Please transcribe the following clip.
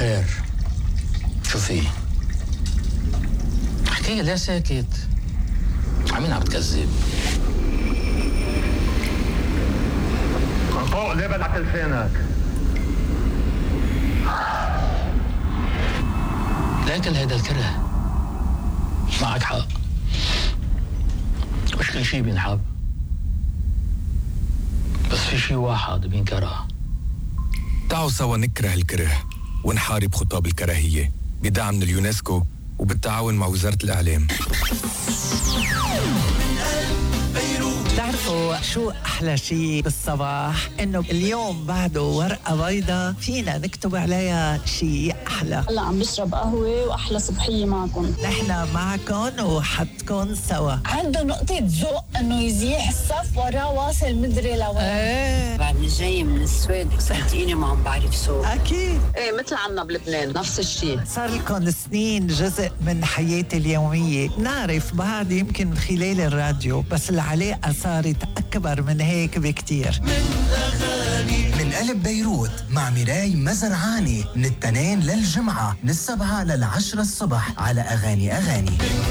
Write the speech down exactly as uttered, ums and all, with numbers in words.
خير، شو في؟ احكي ليه ساكت؟ عمين عم تكذب؟ من فوق ليه بلعت لسانك؟ لكن هيدا الكره معك حق، مش كل شي بينحب، بس في شي واحد بينكره. تعالوا سوا نكره الكره ونحارب خطاب الكراهية بدعم من اليونسكو وبالتعاون مع وزارة الإعلام. بتعرفوا شو أحلى شيء بالصباح؟ إنه اليوم بعده ورقة بيضة فينا نكتب عليها شيء أحلى. هلا عم بشرب قهوة وأحلى صبحية معكم. نحن معكم وحدكم سوا. عنده نقطة ذوق إنه يزيح الصف وراه واصل مدري لوين. ايه بعدني جاي من السويد صدقيني ما عم بعرف سوق. أكيد. ايه مثل عنا بلبنان نفس الشيء. صار لكم سنين جزء من حياتي اليومية. نعرف بعد يمكن من خلال الراديو، بس العلاقة صارت أكبر من هيك بكتير. من أغاني من قلب بيروت مع ميراي مزرعاني من التنين للجمعة من السبعة للعشرة الصبح على أغاني أغاني.